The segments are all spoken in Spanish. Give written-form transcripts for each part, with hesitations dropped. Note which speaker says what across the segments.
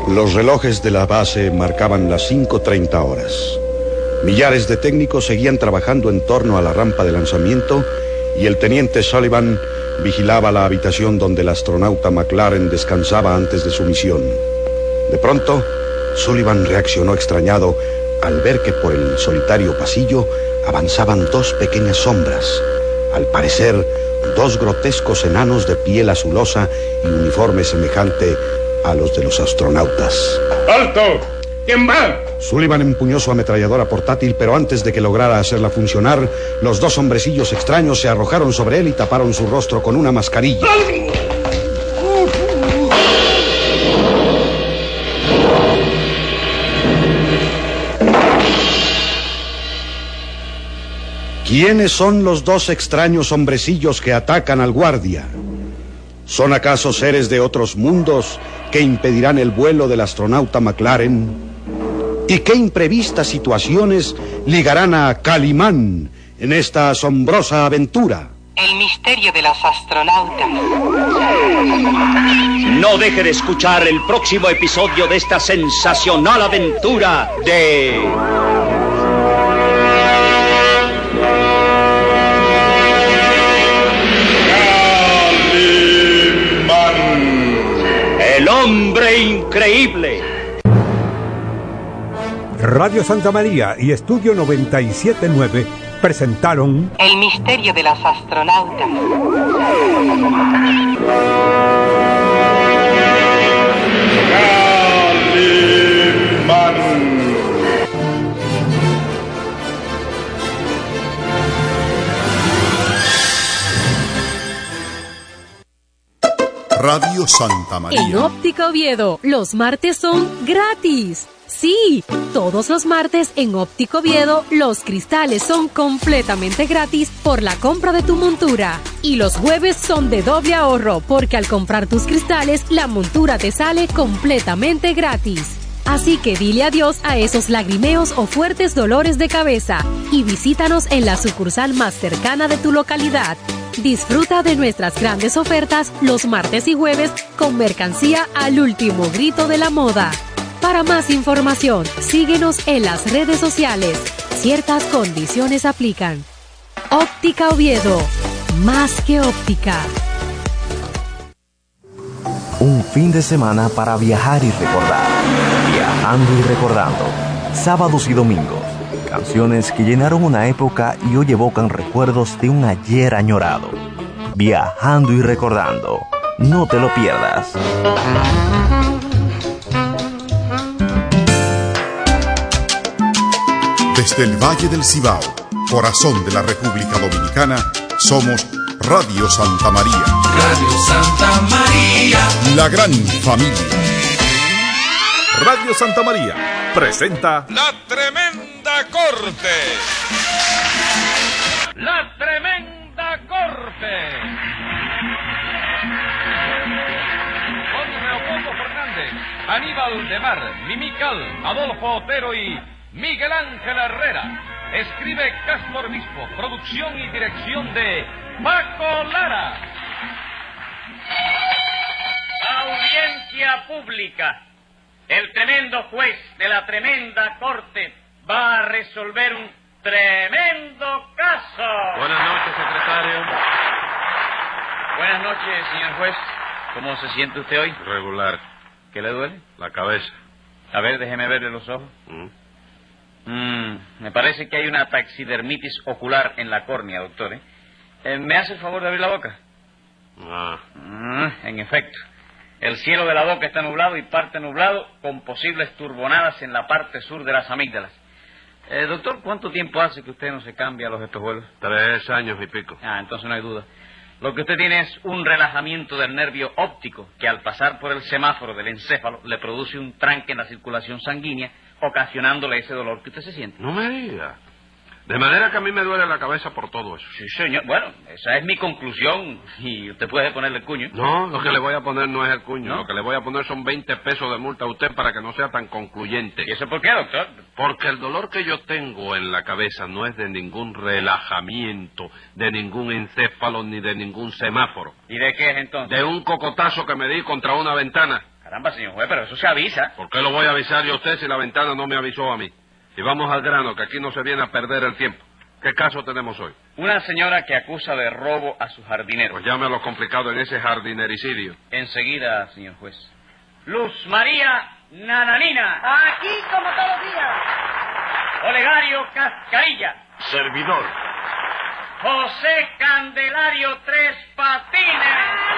Speaker 1: Los relojes de la base marcaban las 5:30 horas. Millares de técnicos seguían trabajando en torno a la rampa de lanzamiento y el teniente Sullivan vigilaba la habitación donde el astronauta McLaren descansaba antes de su misión. De pronto, Sullivan reaccionó extrañado al ver que por el solitario pasillo avanzaban dos pequeñas sombras. Al parecer, dos grotescos enanos de piel azulosa y uniforme semejante a los de los astronautas.
Speaker 2: ¡Alto! ¿Quién va?
Speaker 1: Sullivan empuñó su ametralladora portátil, pero antes de que lograra hacerla funcionar, los dos hombrecillos extraños se arrojaron sobre él y taparon su rostro con una mascarilla. ¿Quiénes son los dos extraños hombrecillos que atacan al guardia? ¿Son acaso seres de otros mundos que impedirán el vuelo del astronauta McLaren? ¿Y qué imprevistas situaciones ligarán a Calimán en esta asombrosa aventura?
Speaker 3: El misterio de los astronautas.
Speaker 4: No deje de escuchar el próximo episodio de esta sensacional aventura de... El hombre increíble.
Speaker 5: Radio Santa María y Estudio 97.9 presentaron
Speaker 3: El misterio de los astronautas.
Speaker 6: Radio Santa María.
Speaker 7: En Óptica Oviedo, los martes son gratis. Sí, todos los martes en Óptica Oviedo, los cristales son completamente gratis por la compra de tu montura. Y los jueves son de doble ahorro, porque al comprar tus cristales, la montura te sale completamente gratis. Así que dile adiós a esos lagrimeos o fuertes dolores de cabeza y visítanos en la sucursal más cercana de tu localidad. Disfruta de nuestras grandes ofertas los martes y jueves con mercancía al último grito de la moda. Para más información, síguenos en las redes sociales. Ciertas condiciones aplican. Óptica Oviedo, más que óptica.
Speaker 8: Un fin de semana para viajar y recordar. Viajando y recordando. Sábados y domingos. Canciones que llenaron una época y hoy evocan recuerdos de un ayer añorado. Viajando y recordando. No te lo pierdas.
Speaker 6: Desde el Valle del Cibao, corazón de la República Dominicana, somos Radio Santa María.
Speaker 9: Radio Santa María.
Speaker 6: La gran familia.
Speaker 10: Radio Santa María presenta
Speaker 2: La Tremenda Corte. La Tremenda Corte. Con Leopoldo Fernández, Aníbal de Mar, Mimical, Adolfo Otero y Miguel Ángel Herrera. Escribe Castro Obispo. Producción y dirección de Paco Lara.
Speaker 11: Audiencia pública. El tremendo juez de la tremenda corte va a resolver un tremendo caso.
Speaker 12: Buenas noches, secretario.
Speaker 11: Buenas noches, señor juez. ¿Cómo se siente usted hoy?
Speaker 12: Regular.
Speaker 11: ¿Qué le duele?
Speaker 12: La cabeza.
Speaker 11: A ver, déjeme verle los ojos. Me parece que hay una taxidermitis ocular en la córnea, doctor. ¿Me hace el favor de abrir la boca? En efecto. El cielo de la boca está nublado y parte nublado, con posibles turbonadas en la parte sur de las amígdalas. Doctor, ¿cuánto tiempo hace que usted no se cambia los espejuelos?
Speaker 12: 3 años y pico.
Speaker 11: Entonces no hay duda. Lo que usted tiene es un relajamiento del nervio óptico, que al pasar por el semáforo del encéfalo le produce un tranque en la circulación sanguínea, ocasionándole ese dolor que usted se siente.
Speaker 12: No me diga. De manera que a mí me duele la cabeza por todo eso.
Speaker 11: Sí, señor. Bueno, esa es mi conclusión y usted puede ponerle el cuño.
Speaker 12: No, lo que le voy a poner no es el cuño.
Speaker 11: ¿No?
Speaker 12: Lo que le voy a poner son 20 pesos de multa a usted para que no sea tan concluyente.
Speaker 11: ¿Y eso por qué, doctor?
Speaker 12: Porque el dolor que yo tengo en la cabeza no es de ningún relajamiento, de ningún encéfalo ni de ningún semáforo.
Speaker 11: ¿Y de qué es entonces?
Speaker 12: De un cocotazo que me di contra una ventana.
Speaker 11: Caramba, señor juez, pero eso se avisa.
Speaker 12: ¿Por qué lo voy a avisar yo a usted si la ventana no me avisó a mí? Y vamos al grano, que aquí no se viene a perder el tiempo. ¿Qué caso tenemos hoy?
Speaker 11: Una señora que acusa de robo a su jardinero.
Speaker 12: Pues llame a lo complicado en ese jardinericidio.
Speaker 11: Enseguida, señor juez. Luz María Nananina.
Speaker 13: Aquí como todos los días.
Speaker 11: Olegario Cascarilla.
Speaker 14: Servidor.
Speaker 11: José Candelario Tres Patines.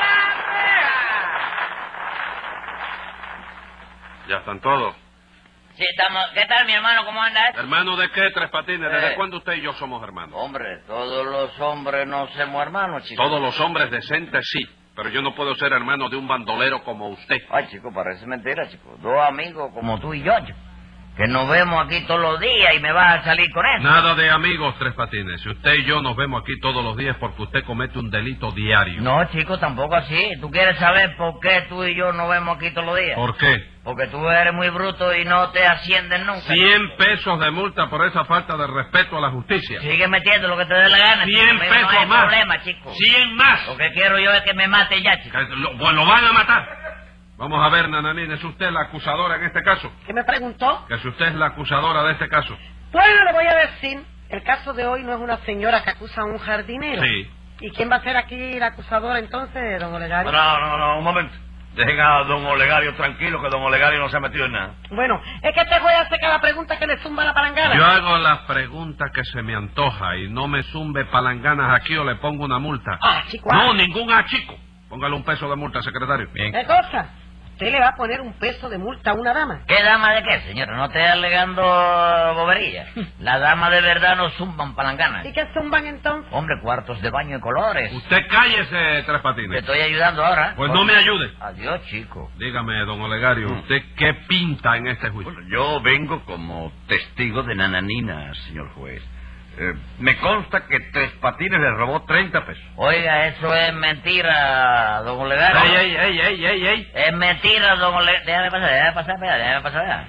Speaker 12: Ya están todos.
Speaker 15: Sí, estamos. ¿Qué tal, mi hermano? ¿Cómo anda?
Speaker 12: ¿Hermano de qué, Tres Patines? ¿Desde cuándo usted y yo somos hermanos?
Speaker 15: Hombre, todos los hombres no somos hermanos, chico.
Speaker 12: Todos los hombres decentes sí, pero yo no puedo ser hermano de un bandolero como usted.
Speaker 15: Ay, chico, parece mentira, chico. Dos amigos como tú y yo, chico, que nos vemos aquí todos los días y me vas a salir con eso.
Speaker 12: Nada de amigos, Tres Patines. Si usted y yo nos vemos aquí todos los días porque usted comete un delito diario.
Speaker 15: No, chico, tampoco así. ¿Tú quieres saber por qué tú y yo nos vemos aquí todos los días?
Speaker 12: ¿Por qué?
Speaker 15: Porque tú eres muy bruto y no te ascienden nunca.
Speaker 12: 100 pesos de multa por esa falta de respeto a la justicia.
Speaker 15: Sigue metiendo lo que te dé la gana.
Speaker 12: 100 pesos
Speaker 15: no hay
Speaker 12: más.
Speaker 15: problema, chico.
Speaker 12: 100 más.
Speaker 15: Lo que quiero yo es que me mate ya, chico.
Speaker 12: Pues lo van a matar. Vamos a ver, Nananina, ¿es usted la acusadora en este caso?
Speaker 13: ¿Qué me preguntó?
Speaker 12: Que si usted es la acusadora de este caso.
Speaker 13: Bueno, le voy a decir, el caso de hoy no es una señora que acusa a un jardinero.
Speaker 12: Sí.
Speaker 13: ¿Y quién va a ser aquí la acusadora entonces, don Olegario?
Speaker 14: No, un momento. Dejen a don Olegario tranquilo, que don Olegario no se ha metido en nada.
Speaker 13: Bueno, es que este juez hace cada pregunta que le zumba la palangana.
Speaker 12: Yo hago las preguntas que se me antoja y no me zumbe palanganas aquí o le pongo una multa.
Speaker 13: Ah, chico.
Speaker 12: No, ningún chico. Póngale un peso de multa, secretario.
Speaker 14: Bien.
Speaker 13: ¿Qué cosa? ¿Usted le va a poner un peso de multa a una dama?
Speaker 15: ¿Qué dama de qué, señora? No te alegando bobería. Las damas de verdad no zumban palanganas.
Speaker 13: ¿Y qué zumban entonces?
Speaker 15: Hombre, cuartos de baño de colores.
Speaker 12: Usted cállese, Tres Patines.
Speaker 15: Te estoy ayudando ahora.
Speaker 12: Pues no me ayude.
Speaker 15: Adiós, chico.
Speaker 12: Dígame, don Olegario, ¿usted qué pinta en este juicio?
Speaker 14: Bueno, yo vengo como testigo de Nananina, señor juez. Me consta que Tres Patines le robó 30 pesos.
Speaker 15: Oiga, eso es mentira, don Olegario.
Speaker 12: ¡Ey!
Speaker 15: Es mentira, don Olegario. Déjame pasar.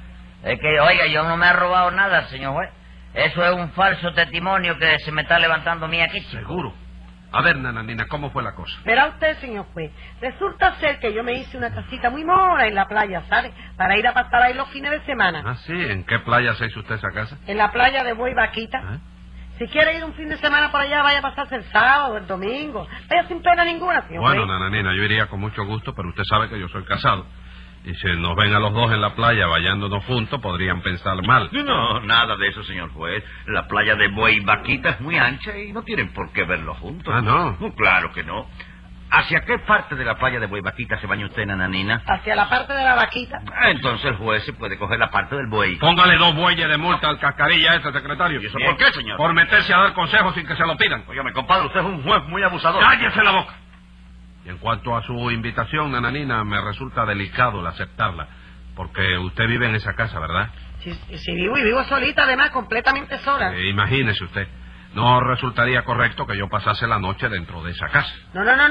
Speaker 15: Es que, oiga, yo no me he robado nada, señor juez. Eso es un falso testimonio que se me está levantando a mí aquí, chico.
Speaker 12: ¿Seguro? A ver, Nananina, ¿cómo fue la cosa?
Speaker 13: Verá usted, señor juez, resulta ser que yo me hice una casita muy mona en la playa, ¿sabe? Para ir a pasar ahí los fines de semana.
Speaker 12: Ah, sí, ¿en qué playa se hizo usted esa casa?
Speaker 13: En la playa de Buey Vaquita.
Speaker 12: ¿Eh?
Speaker 13: Si quiere ir un fin de semana por allá, vaya a pasarse el sábado, el domingo. Vaya sin pena ninguna, señor
Speaker 12: Bueno,
Speaker 13: juez.
Speaker 12: Nananina, yo iría con mucho gusto, pero usted sabe que yo soy casado. Y si nos ven a los dos en la playa bañándonos juntos, podrían pensar mal.
Speaker 14: No, nada de eso, señor juez. La playa de Buey Vaquita es muy ancha y no tienen por qué verlo juntos.
Speaker 12: Ah, ¿no?
Speaker 14: Claro que no. ¿Hacia qué parte de la playa de Buey Vaquita se baña usted, Nananina?
Speaker 13: Hacia la parte de la vaquita.
Speaker 14: Entonces el juez se puede coger la parte del buey.
Speaker 12: Póngale 2 bueyes de multa al cascarilla ese, secretario.
Speaker 14: ¿Y eso por qué, señor?
Speaker 12: Por meterse a dar consejos sin que se lo pidan.
Speaker 14: Óigame, compadre, usted es un juez muy abusador.
Speaker 12: ¡Cállese la boca! Y en cuanto a su invitación, Nananina, me resulta delicado el aceptarla. Porque usted vive en esa casa, ¿verdad?
Speaker 13: Sí, vivo solita, además, completamente sola.
Speaker 12: Imagínese usted. No resultaría correcto que yo pasase la noche dentro de esa casa.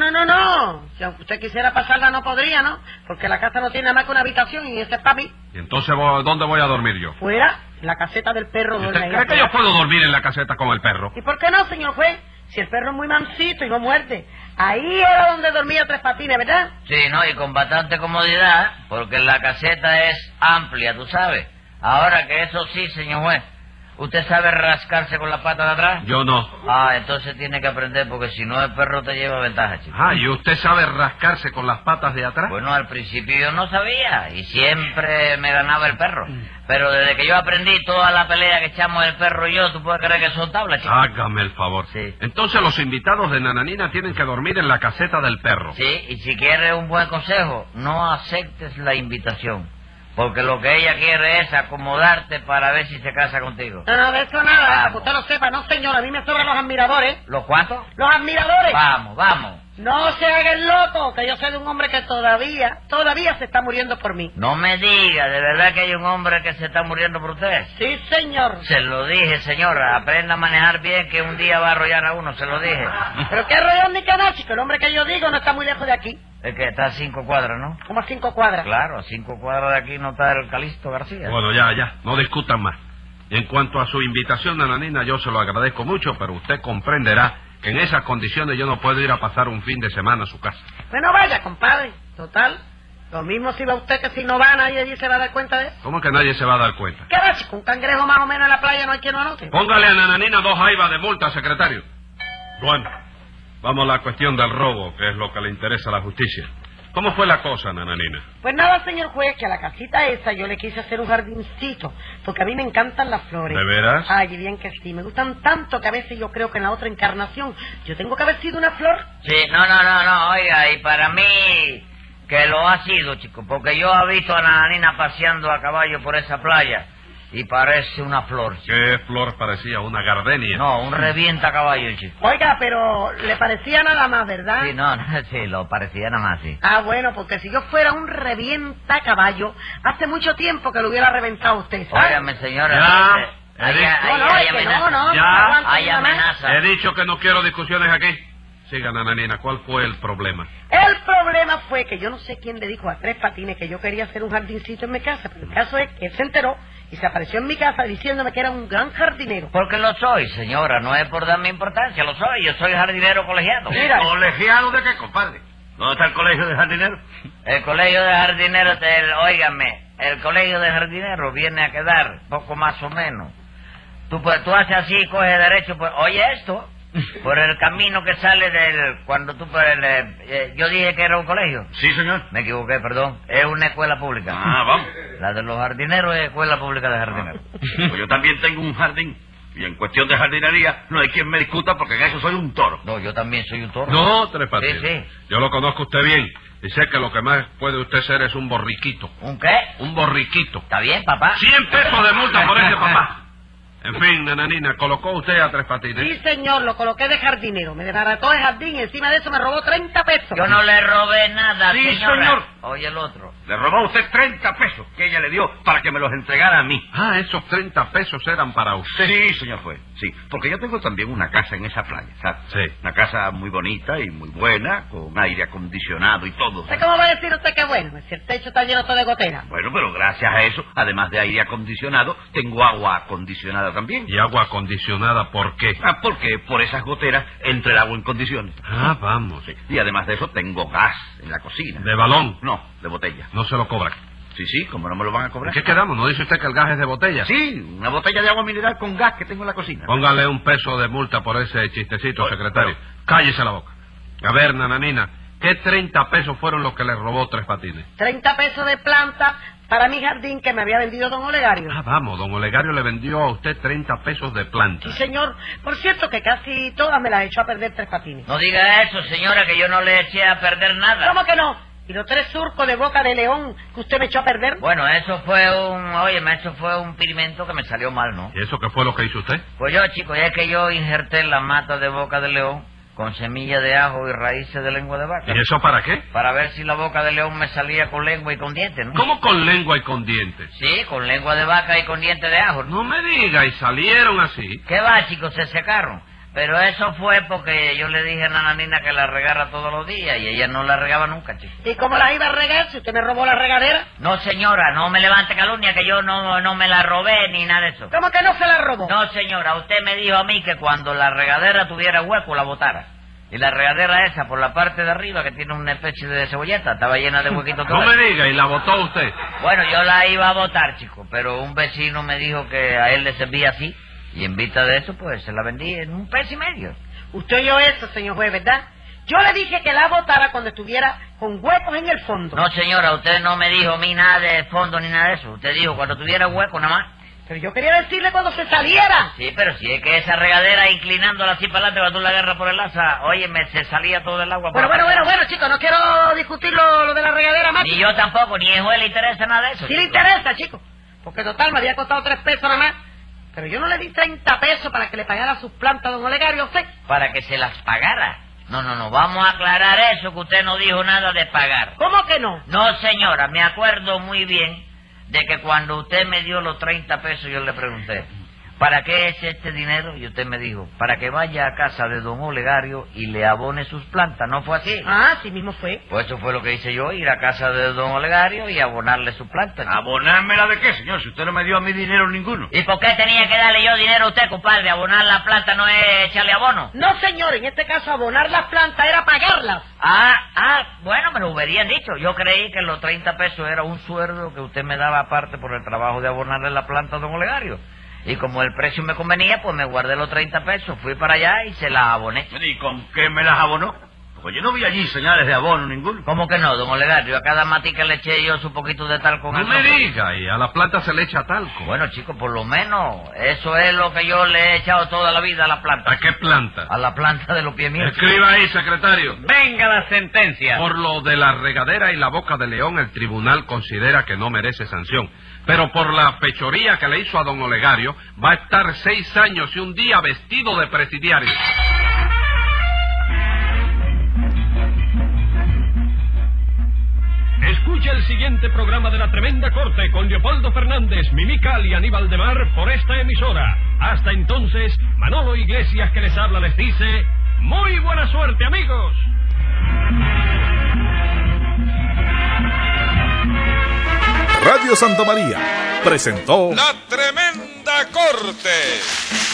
Speaker 13: No. Si aunque usted quisiera pasarla, no podría, ¿no? Porque la casa no tiene nada más que una habitación y esa es para mí.
Speaker 12: ¿Y entonces dónde voy a dormir yo?
Speaker 13: Fuera, en la caseta del perro.
Speaker 12: ¿Usted cree que yo puedo dormir en la caseta con el perro?
Speaker 13: ¿Y por qué no, señor juez? Si el perro es muy mansito y no muerde. Ahí era donde dormía Tres Patines, ¿verdad?
Speaker 15: Sí, no, y con bastante comodidad, porque la caseta es amplia, tú sabes. Ahora que eso sí, señor juez, ¿usted sabe rascarse con la pata de atrás?
Speaker 12: Yo no.
Speaker 15: Ah, entonces tiene que aprender, porque si no el perro te lleva ventaja, chico.
Speaker 12: Ah, ¿y usted sabe rascarse con las patas de atrás?
Speaker 15: Bueno, al principio yo no sabía, y siempre me ganaba el perro. Pero desde que yo aprendí toda la pelea que echamos el perro y yo, ¿tú puedes creer que son tablas, chico?
Speaker 12: Hágame el favor.
Speaker 15: Sí.
Speaker 12: Entonces los invitados de Nananina tienen que dormir en la caseta del perro.
Speaker 15: Sí, y si quieres un buen consejo, no aceptes la invitación. Porque lo que ella quiere es acomodarte para ver si se casa contigo.
Speaker 13: No, de eso nada, para que usted lo sepa. No, señor, a mí me sobran los admiradores.
Speaker 15: ¿Los cuántos?
Speaker 13: ¡Los admiradores!
Speaker 15: Vamos.
Speaker 13: No se haga el loco, que yo soy de un hombre que todavía se está muriendo por mí.
Speaker 15: No me diga, ¿de verdad que hay un hombre que se está muriendo por usted?
Speaker 13: Sí, señor.
Speaker 15: Se lo dije, señora, aprenda a manejar bien que un día va a arrollar a uno, se lo dije.
Speaker 13: Pero qué arrollar ni canachi, que el hombre que yo digo no está muy lejos de aquí.
Speaker 15: Es que está a 5 cuadras, ¿no?
Speaker 13: ¿Cómo a 5 cuadras?
Speaker 15: Claro, a 5 cuadras de aquí no está el Calixto García.
Speaker 12: Bueno, ya, no discutan más. En cuanto a su invitación, Nananina, yo se lo agradezco mucho, pero usted comprenderá que en esas condiciones yo no puedo ir a pasar un fin de semana a su casa.
Speaker 13: Bueno, vaya, compadre. Total, Lo mismo si va usted que si no va, nadie se va a dar cuenta de eso.
Speaker 12: ¿Cómo que nadie se va a dar cuenta?
Speaker 13: ¿Qué va, chico? Un cangrejo más o menos en la playa no hay quien lo anote.
Speaker 12: Póngale a Nananina 2 jaivas de multa, secretario. Bueno, vamos a la cuestión del robo, que es lo que le interesa a la justicia. ¿Cómo fue la cosa, Nananina?
Speaker 13: Pues nada, señor juez, que a la casita esa yo le quise hacer un jardincito, porque a mí me encantan las flores.
Speaker 12: ¿De veras?
Speaker 13: Ay, bien que sí, me gustan tanto que a veces yo creo que en la otra encarnación yo tengo que haber sido una flor.
Speaker 15: Sí, no, oiga, y para mí que lo ha sido, chico, porque yo he visto a Nananina paseando a caballo por esa playa y parece una flor, chico.
Speaker 12: ¿Qué flor parecía? ¿Una gardenia?
Speaker 15: No, un revienta caballo, chico.
Speaker 13: Oiga, pero le parecía nada más, ¿verdad?
Speaker 15: Sí, sí, lo parecía nada más, sí.
Speaker 13: Ah, bueno, porque si yo fuera un revienta caballo, hace mucho tiempo que lo hubiera reventado a usted, ¿sabes?
Speaker 15: Óigame, señora.
Speaker 12: Ya.
Speaker 15: Hay amenaza.
Speaker 12: He dicho que no quiero discusiones aquí. Siga, Nananina, ¿cuál fue el problema?
Speaker 13: El problema fue que yo no sé quién le dijo a Tres Patines que yo quería hacer un jardincito en mi casa, pero el caso es que él se enteró y se apareció en mi casa diciéndome que era un gran jardinero.
Speaker 15: Porque lo soy, señora, no es por darme importancia, lo soy, yo soy jardinero colegiado.
Speaker 14: Mira, ¿colegiado de qué, compadre? ¿Dónde está el colegio de jardineros?
Speaker 15: El colegio de jardineros, óigame, el colegio de jardineros viene a quedar poco más o menos. Tú haces así, coges derecho, pues, oye esto, por el camino que sale cuando tú yo dije que era un colegio.
Speaker 14: Sí, señor.
Speaker 15: Me equivoqué, perdón. Es una escuela pública.
Speaker 14: Ah, vamos.
Speaker 15: La de los jardineros es escuela pública de jardineros.
Speaker 14: Pues yo también tengo un jardín. Y en cuestión de jardinería no hay quien me discuta porque en eso soy un toro.
Speaker 15: No, yo también soy un toro.
Speaker 12: No, Tres Patines.
Speaker 15: Sí.
Speaker 12: Yo lo conozco a usted bien. Y sé que lo que más puede usted ser es un borriquito.
Speaker 15: ¿Un qué?
Speaker 12: Un borriquito.
Speaker 15: ¿Está bien, papá?
Speaker 12: 100 pesos de multa por ese, papá. En fin, Nananina, ¿colocó usted a Tres Patines?
Speaker 13: Sí, señor, lo coloqué de jardinero. Me desbarató el jardín y encima de eso me robó 30 pesos.
Speaker 15: Yo no le robé nada,
Speaker 14: sí,
Speaker 15: señora.
Speaker 14: Señor.
Speaker 15: Oye, el otro.
Speaker 14: Le robó a usted 30 pesos que ella le dio para que me los entregara a mí.
Speaker 12: Ah, esos 30 pesos eran para usted.
Speaker 14: Sí, señor juez, sí. Porque yo tengo también una casa en esa playa, ¿sabes?
Speaker 12: Sí.
Speaker 14: Una casa muy bonita y muy buena, con aire acondicionado y todo.
Speaker 13: ¿Cómo va a decir usted que bueno? Si el techo está lleno todo de gotera.
Speaker 14: Bueno, pero gracias a eso, además de aire acondicionado, tengo agua acondicionada también.
Speaker 12: ¿Y agua acondicionada por qué?
Speaker 14: Ah, porque por esas goteras entra el agua en condiciones.
Speaker 12: Ah, vamos.
Speaker 14: Sí. Y además de eso, tengo gas en la cocina.
Speaker 12: ¿De balón?
Speaker 14: No, de botella.
Speaker 12: No se lo cobran.
Speaker 14: Sí, ¿cómo no me lo van a cobrar?
Speaker 12: ¿En qué quedamos? ¿No dice usted que el gas es de botella?
Speaker 14: Sí, una botella de agua mineral con gas que tengo en la cocina.
Speaker 12: Póngale un peso de multa por ese chistecito, secretario. Cállese la boca. A ver, Nananina, ¿qué 30 pesos fueron los que le robó Tres Patines?
Speaker 13: 30 pesos de planta para mi jardín que me había vendido don Olegario.
Speaker 12: Ah, vamos, don Olegario le vendió a usted 30 pesos de planta.
Speaker 13: Sí, señor. Por cierto que casi todas me las echó a perder Tres Patines.
Speaker 15: No diga eso, señora, que yo no le eché a perder nada.
Speaker 13: ¿Cómo que no? ¿Y los 3 surcos de boca de león que usted me echó a perder?
Speaker 15: Bueno, eso fue un pirimento que me salió mal, ¿no?
Speaker 12: ¿Y eso qué fue lo que hizo usted?
Speaker 15: Pues yo, chico, es que yo injerté la mata de boca de león con semilla de ajo y raíces de lengua de vaca.
Speaker 12: ¿Y eso para qué?
Speaker 15: Para ver si la boca de león me salía con lengua y con dientes, ¿no?
Speaker 12: ¿Cómo con lengua y con dientes?
Speaker 15: Sí, con lengua de vaca y con dientes de ajo.
Speaker 12: No me diga, ¿y salieron así?
Speaker 15: ¿Qué va, chicos? Se secaron. Pero eso fue porque yo le dije a Nananina que la regara todos los días y ella no la regaba nunca, chico.
Speaker 13: ¿Y cómo la iba a regar si usted me robó la regadera?
Speaker 15: No, señora, no me levante calumnia que yo no me la robé ni nada de eso.
Speaker 13: ¿Cómo que no se la robó?
Speaker 15: No, señora, usted me dijo a mí que cuando la regadera tuviera hueco la botara. Y la regadera esa, por la parte de arriba, que tiene una especie de cebolleta, estaba llena de huequitos.
Speaker 12: No me diga, ¿y la botó usted?
Speaker 15: Bueno, yo la iba a botar, chico, pero un vecino me dijo que a él le servía así. Y en vista de eso, pues, se la vendí en $1,50 pesos.
Speaker 13: Usted oyó eso, señor juez, ¿verdad? Yo le dije que la botara cuando estuviera con huecos en el fondo.
Speaker 15: No, señora, usted no me dijo a mí nada de fondo ni nada de eso. Usted dijo cuando tuviera hueco nada más.
Speaker 13: Pero yo quería decirle cuando se saliera.
Speaker 15: Sí, pero si es que esa regadera inclinándola así para adelante, cuando tú la agarras por el asa, óyeme, se salía todo el agua.
Speaker 13: Bueno, chicos, no quiero discutir lo de la regadera más.
Speaker 15: Ni yo tampoco, ni a juez le interesa nada de eso.
Speaker 13: Sí le interesa, chico. Porque total, me había costado 3 pesos nada más. Pero yo no le di 30 pesos para que le pagara sus plantas a don Olegario, ¿usted?
Speaker 15: ¿Para que se las pagara? No, vamos a aclarar eso, que usted no dijo nada de pagar.
Speaker 13: ¿Cómo que no?
Speaker 15: No, señora, me acuerdo muy bien de que cuando usted me dio los 30 pesos yo le pregunté, ¿para qué es este dinero? Y usted me dijo, para que vaya a casa de don Olegario y le abone sus plantas. ¿No fue así?
Speaker 13: Ah, sí mismo fue.
Speaker 15: Pues eso fue lo que hice yo, ir a casa de don Olegario y abonarle sus plantas.
Speaker 14: ¿Abonármela de qué, señor? Si usted no me dio a mí dinero ninguno.
Speaker 15: ¿Y por qué tenía que darle yo dinero a usted, compadre? ¿Abonar la planta no es echarle abono?
Speaker 13: No, señor, en este caso abonar las plantas era pagarlas.
Speaker 15: Bueno, me lo hubieran dicho. Yo creí que los 30 pesos era un sueldo que usted me daba aparte por el trabajo de abonarle la planta a don Olegario. Y como el precio me convenía, pues me guardé los 30 pesos, fui para allá y se las aboné.
Speaker 14: ¿Y con qué me las abonó? Pues yo no vi allí señales de abono ninguno.
Speaker 15: ¿Cómo que no, don Olegario? A cada matica le eché yo su poquito de talco.
Speaker 12: No me diga, y a la planta se le echa talco.
Speaker 15: Bueno, chico, por lo menos, eso es lo que yo le he echado toda la vida a la planta.
Speaker 12: ¿A qué planta?
Speaker 15: A la planta de los pies míos.
Speaker 12: Escriba ahí, secretario.
Speaker 11: Venga la sentencia.
Speaker 12: Por lo de la regadera y la boca de león, el tribunal considera que no merece sanción. Pero por la fechoría que le hizo a don Olegario, va a estar 6 años y un día vestido de presidiario.
Speaker 16: Escucha el siguiente programa de La Tremenda Corte con Leopoldo Fernández, Mimical y Aníbal de Mar por esta emisora. Hasta entonces, Manolo Iglesias que les habla les dice, ¡muy buena suerte, amigos!
Speaker 10: Radio Santa María presentó
Speaker 17: La Tremenda Corte.